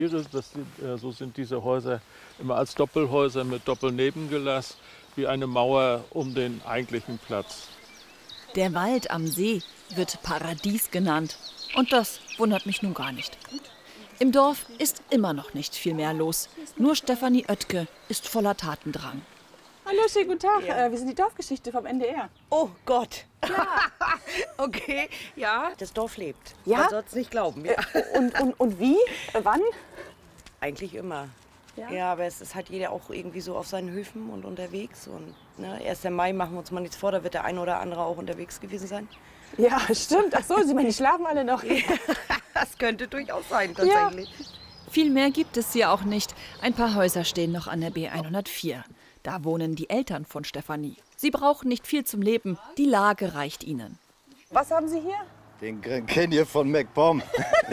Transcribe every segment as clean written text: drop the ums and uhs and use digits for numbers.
So sind diese Häuser immer als Doppelhäuser mit Doppelnebengelass, wie eine Mauer um den eigentlichen Platz. Der Wald am See wird Paradies genannt. Und das wundert mich nun gar nicht. Im Dorf ist immer noch nicht viel mehr los. Nur Stefanie Oetke ist voller Tatendrang. Hallo, schönen guten Tag. Wir sind die Dorfgeschichte vom NDR. Oh Gott. Ja. Okay, ja, das Dorf lebt. Ja? Man soll es nicht glauben. Ja. Und wie? Wann? Eigentlich immer. Ja? Ja, aber es ist halt jeder auch irgendwie so auf seinen Höfen und unterwegs. Und ne, 1. Mai machen wir uns mal nichts vor, da wird der ein oder andere auch unterwegs gewesen sein. Ja, stimmt. Ach so, Sie meinen, die schlafen alle noch. Das könnte durchaus sein, tatsächlich. Ja. Viel mehr gibt es hier auch nicht. Ein paar Häuser stehen noch an der B104. Da wohnen die Eltern von Stefanie. Sie brauchen nicht viel zum Leben. Die Lage reicht ihnen. Was haben Sie hier? Den Grand Canyon von MacPom.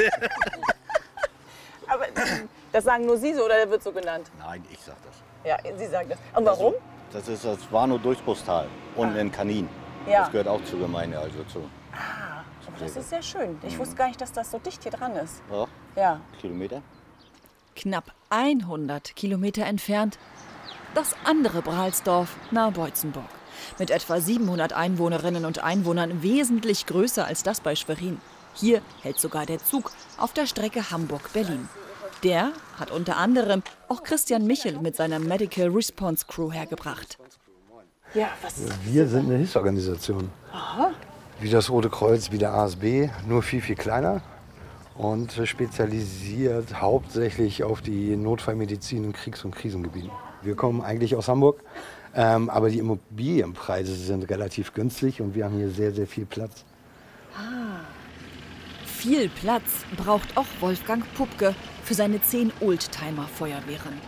Aber das sagen nur Sie so oder der wird so genannt? Nein, ich sag das. Ja, Sie sagen das. Und warum? Das ist das Warnow-Durchbruchstal unten in Kanin. Ja. Das gehört auch zur Gemeinde, also zu. Ah, aber das ist sehr schön. Ich wusste gar nicht, dass das so dicht hier dran ist. Ja, Ja. Kilometer. Knapp 100 Kilometer entfernt das andere Bralsdorf nahe Beutzenburg. Mit etwa 700 Einwohnerinnen und Einwohnern wesentlich größer als das bei Schwerin. Hier hält sogar der Zug auf der Strecke Hamburg-Berlin. Der hat unter anderem auch Christian Michel mit seiner Medical Response Crew hergebracht. Ja, was ist Wir sind eine Hilfsorganisation. Aha. Wie das Rote Kreuz, wie der ASB, nur viel, viel kleiner. Und spezialisiert hauptsächlich auf die Notfallmedizin in Kriegs- und Krisengebieten. Wir kommen eigentlich aus Hamburg, aber die Immobilienpreise sind relativ günstig und wir haben hier sehr, sehr viel Platz. Viel Platz braucht auch Wolfgang Pupke für seine 10 Oldtimer-Feuerwehren.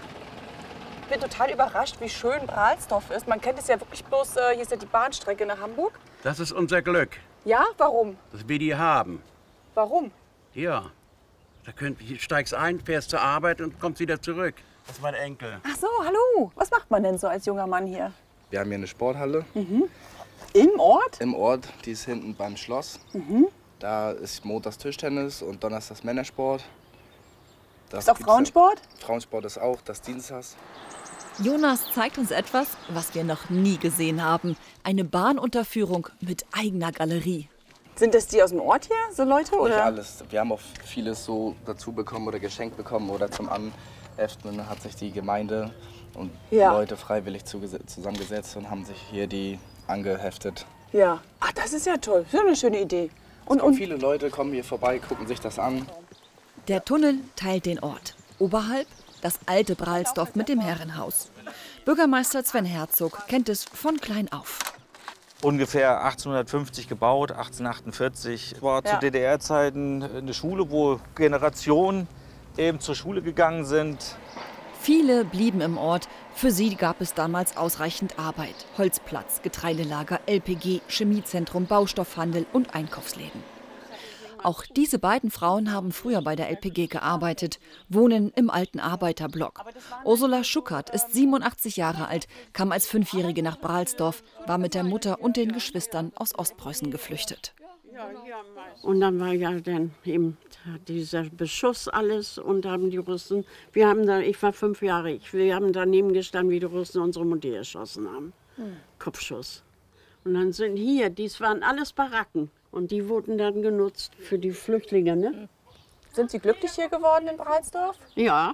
Ich bin total überrascht, wie schön Bralsdorf ist. Man kennt es ja wirklich bloß, hier ist ja die Bahnstrecke nach Hamburg. Das ist unser Glück, Ja, warum? dass wir die haben. Warum? Ja, steigst ein, fährst zur Arbeit und kommst wieder zurück. Das ist mein Enkel. Ach so, hallo. Was macht man denn so als junger Mann hier? Wir haben hier eine Sporthalle Im Ort? im Ort, die ist hinten beim Schloss. Da ist montags Tischtennis und donnerstags Männersport. Das Ist auch gibt's Frauensport? ja. Frauensport ist auch, das dienstags. Jonas zeigt uns etwas, was wir noch nie gesehen haben. Eine Bahnunterführung mit eigener Galerie. Sind das die aus dem Ort hier, so Leute? Nicht Oder? alles. Wir haben auch vieles so dazu bekommen oder geschenkt bekommen oder zum Anheften hat sich die Gemeinde und Ja. Leute freiwillig zusammengesetzt und haben sich hier die angeheftet. Ja. Ach, das ist ja toll. Das ist ja eine schöne Idee. Und viele Leute kommen hier vorbei, gucken sich das an. Der Tunnel teilt den Ort. Oberhalb das alte Bralsdorf mit dem Herrenhaus. Bürgermeister Sven Herzog kennt es von klein auf. Ungefähr 1850 gebaut, 1848. War Ja. zu DDR-Zeiten eine Schule, wo Generationen eben zur Schule gegangen sind. Viele blieben im Ort. Für sie gab es damals ausreichend Arbeit. Holzplatz, Getreidelager, LPG, Chemiezentrum, Baustoffhandel und Einkaufsläden. Auch diese beiden Frauen haben früher bei der LPG gearbeitet, wohnen im alten Arbeiterblock. Ursula Schuckert ist 87 Jahre alt, kam als 5-Jährige nach Bralsdorf, war mit der Mutter und den Geschwistern aus Ostpreußen geflüchtet. Und dann war ja dann eben dieser Beschuss alles und haben die Russen, wir haben da, ich war 5 Jahre, wir haben daneben gestanden, wie die Russen unsere Mutter erschossen haben. Kopfschuss. Und dann sind hier, dies waren alles Baracken und die wurden dann genutzt für die Flüchtlinge, ne? Sind Sie glücklich hier geworden in Bralsdorf? Ja.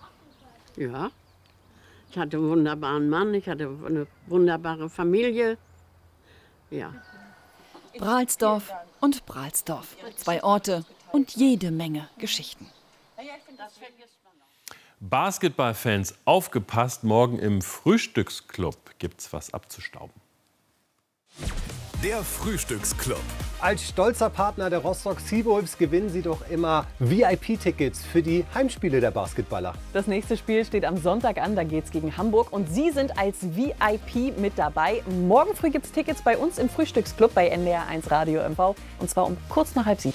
Ja. Ich hatte einen wunderbaren Mann, ich hatte eine wunderbare Familie. Ja. Bralsdorf und Bralsdorf. 2 Orte und jede Menge Geschichten. Basketballfans, aufgepasst, morgen im Frühstücksclub gibt's was abzustauben. Der Frühstücksclub. Als stolzer Partner der Rostock Seawolves gewinnen Sie doch immer VIP-Tickets für die Heimspiele der Basketballer. Das nächste Spiel steht am Sonntag an, da geht's gegen Hamburg und Sie sind als VIP mit dabei. Morgen früh gibt's Tickets bei uns im Frühstücksclub bei NDR 1 Radio MV und zwar um kurz nach 6:30.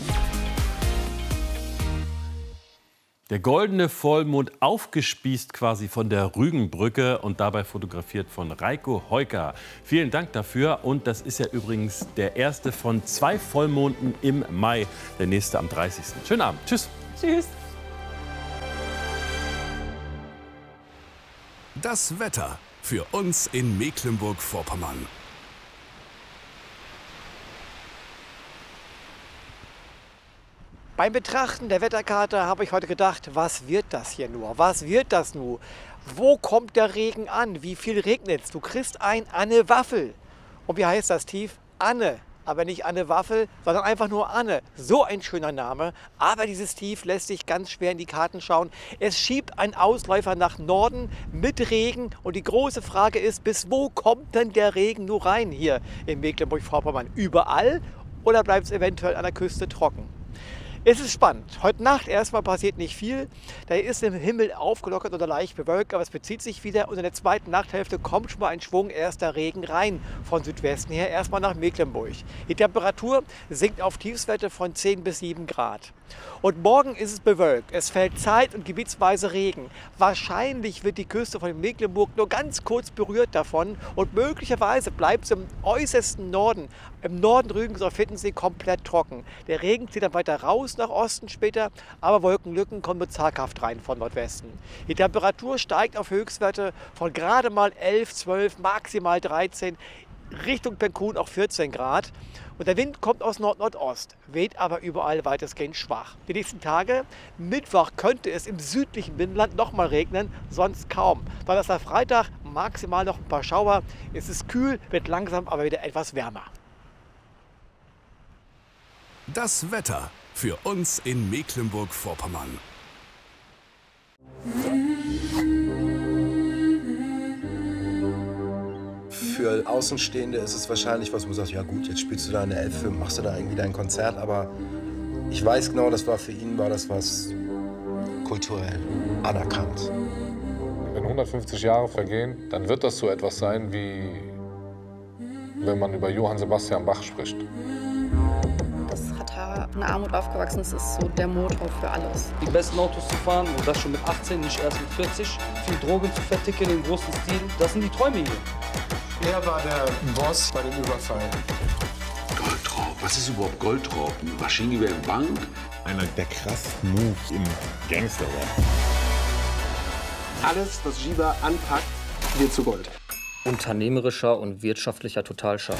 Der goldene Vollmond aufgespießt quasi von der Rügenbrücke und dabei fotografiert von Reiko Heuker. Vielen Dank dafür und das ist ja übrigens der erste von 2 Vollmonden im Mai, der nächste am 30. Schönen Abend. Tschüss. Tschüss. Das Wetter für uns in Mecklenburg-Vorpommern. Beim Betrachten der Wetterkarte habe ich heute gedacht, was wird das hier nur? Was wird das nur? Wo kommt der Regen an? Wie viel regnet es? Du kriegst ein Anne Waffel. Und wie heißt das Tief? Anne. Aber nicht Anne Waffel, sondern einfach nur Anne. So ein schöner Name. Aber dieses Tief lässt sich ganz schwer in die Karten schauen. Es schiebt einen Ausläufer nach Norden mit Regen. Und die große Frage ist, bis wo kommt denn der Regen nur rein hier in Mecklenburg-Vorpommern? Überall oder bleibt es eventuell an der Küste trocken? Es ist spannend. Heute Nacht erstmal passiert nicht viel. Da ist im Himmel aufgelockert oder leicht bewölkt, aber es bezieht sich wieder. Und in der zweiten Nachthälfte kommt schon mal ein Schwung erster Regen rein von Südwesten her, erstmal nach Mecklenburg. Die Temperatur sinkt auf Tiefstwerte von 10 bis 7 Grad. Und morgen ist es bewölkt. Es fällt zeit- und gebietsweise Regen. Wahrscheinlich wird die Küste von Mecklenburg nur ganz kurz berührt davon. Und möglicherweise bleibt es im äußersten Norden, im Norden Rügens auf Hiddensee, komplett trocken. Der Regen zieht dann weiter raus nach Osten später, aber Wolkenlücken kommen nur zaghaft rein von Nordwesten. Die Temperatur steigt auf Höchstwerte von gerade mal 11, 12, maximal 13, Richtung Penkun auch 14 Grad. Und der Wind kommt aus Nord-Nordost, weht aber überall weitestgehend schwach. Die nächsten Tage, Mittwoch, könnte es im südlichen Binnenland nochmal regnen, sonst kaum. Donnerstag, Freitag maximal noch ein paar Schauer. Es ist kühl, wird langsam aber wieder etwas wärmer. Das Wetter für uns in Mecklenburg-Vorpommern. Für Außenstehende ist es wahrscheinlich was, wo du sagst, ja gut, jetzt spielst du da eine Elfe, machst du da irgendwie dein Konzert, aber ich weiß genau, das war für ihn, war das was kulturell anerkannt. Wenn 150 Jahre vergehen, dann wird das so etwas sein, wie wenn man über Johann Sebastian Bach spricht. Das hat in Armut aufgewachsen, das ist so der Motor für alles. Die besten Autos zu fahren und das schon mit 18, nicht erst mit 40. Viel Drogen zu verticken im großen Stil, das sind die Träume hier. Er war der Boss bei dem Überfall. Goldraub? Was ist überhaupt Goldraub? Eine Maschinengewehrbank? Einer der krassesten Moves im Gangsterrap. Alles, was Giba anpackt, wird zu Gold. Unternehmerischer und wirtschaftlicher Totalschaden.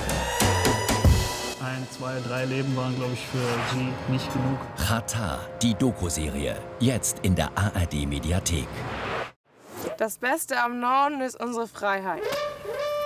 1, 2, 3 Leben waren, glaube ich, für G nicht genug. Xatar, die Doku-Serie. Jetzt in der ARD-Mediathek. Das Beste am Norden ist unsere Freiheit.